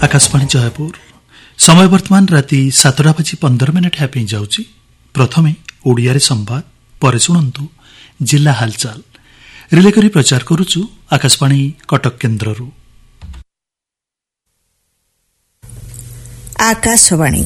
आकाशवाणी जयपुर समय वर्तमान राति 7:15 हेपी जाउची। प्रथमे ओडिया रे संवाद पर सुनंतु जिला हालचाल रिले करी प्रचार करूचु आकाशवाणी कटक केन्द्ररू। आकाशवाणी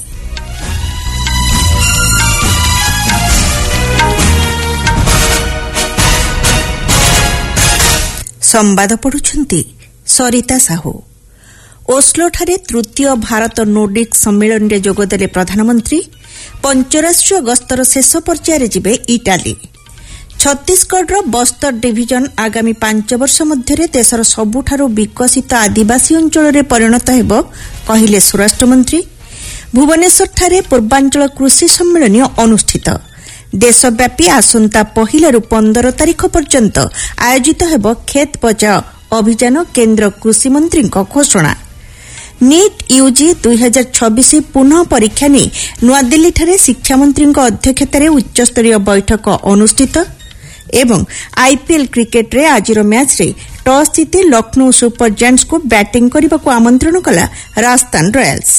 संवाद पढ़ुछंती सरिता साहू। ओस्लोठारे तृतीय भारत नोर्डिक सम्मेलन रे जोगदेले प्रधानमंत्री। पंचराष्ट्रीय गस्तर शेष पर्यायर जिबे इटाली। छत्तीसगढ़ बस्तर डिविजन आगामी 5 वर्ष मध्यरे देशर सबुठारु विकसित आदिवासी अंचल परिणत हेब कहिले स्वराष्ट्रमंत्री। भुवनेश्वरठारे पूर्वांचल कृषि सम्मेलन अनुष्ठित। देशव्यापी आसंता 1 ରୁ 15 तारिख पर्यंत आयोजित हेब खेत बचाओ अभियान केन्द्र कृषि मंत्री घोषणा। नीट यूजी 2026 पुनः परीक्षा नहीं नुआदिल्ली शिक्षामंत्री अध्यक्षतार उच्चस्तरीय बैठक अनुष्ठित। एवं आईपीएल क्रिकेट रे आजिर मैच रे टॉस जीति लखनऊ सुपर जायंट्स को बैटिंग करने को आमंत्रण कला राजस्थान रॉयल्स।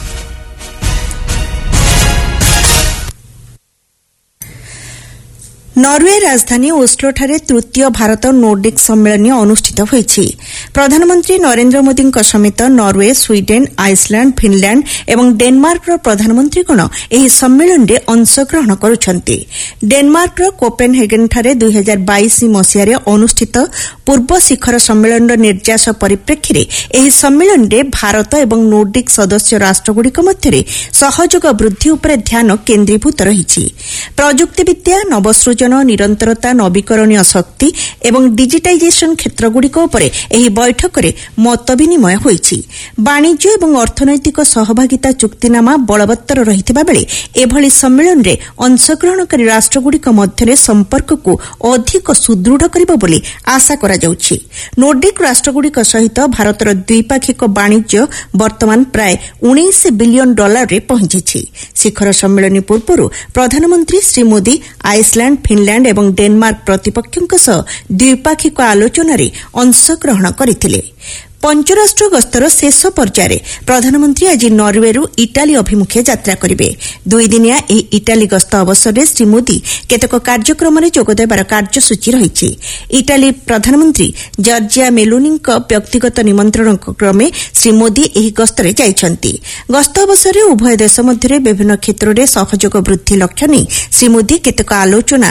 नॉर्वे राजधानी ओस्लोठारे तृतीय भारत नोर्डिक सम्मेलन अनुष्ठित होईछि। प्रधानमंत्री नरेंद्र मोदी समेत नॉर्वे, स्वीडेन, आइसलैंड, फिनलैंड एवं डेनमार्कर प्रधानमंत्रीगण एही सम्मेलन रे अंशग्रहण करुछन्ति। डेनमार्कर कोपेनहेगेनठारे 2022 मसिहारे अनुष्ठित पूर्व शिखर सम्मेलन निर्यास परिप्रेक्षी रे एही सम्मेलन रे भारत एवं नोर्डिक सदस्य राष्ट्रगुड़िक मध्यरे सहयोग वृद्धि उपरे ध्यान केन्द्रीभूत रहिछि। प्रजुक्तिविद्या, नवसृजन, निरंतरता, नवीकरणीय शक्ति एवं डिजिटाइजेशन क्षेत्रगुड़िक उपरे एही बैठकरे मत विनिमय होईछि। वाणिज्य एवं अर्थनैतिक सहभागिता चुक्तिनामा बलवत्तर रहिथिबा बेले एभली सम्मेलन रे अंशग्रहणकारी राष्ट्रगुड़िक मध्यरे संपर्कକୁ अधिक सुदृढ़ करिबो बोली आशा करा जाउछि। नोर्डिक राष्ट्रगुड़िक सहित भारतर द्विपाक्षिक वाणिज्य वर्तमान प्राय $19 बिलियन रे पहुंचिछि। शिखर सम्मेलन पूर्वरु प्रधानमंत्री श्री मोदी आइसलैंड, फिनलैंड एवं डेनमार्क प्रतिपक्षों सह द्विपाक्षिक आलोचन अंशग्रहण करथिले। पंचराष्ट्र गस्तर शेष पर्यायर प्रधानमंत्री आज नॉर्वेरू इटाली अभिमुखे यात्रा करिवे। 2 दिनिया एही इटाली गस्त अवसर में श्री मोदी केतक कार्यक्रम में जोगदेबार कार्यसूची रहिछि। इटाली प्रधानमंत्री जॉर्जिया मेलोनी व्यक्तिगत निमंत्रण क्रमे श्री मोदी एही गस्तरे जाइछन्ति। गस्त अवसर में उभय देश मध्य विभिन्न क्षेत्र में सहयोग वृद्धि लक्ष्य नहीं श्री मोदी केतक आलोचना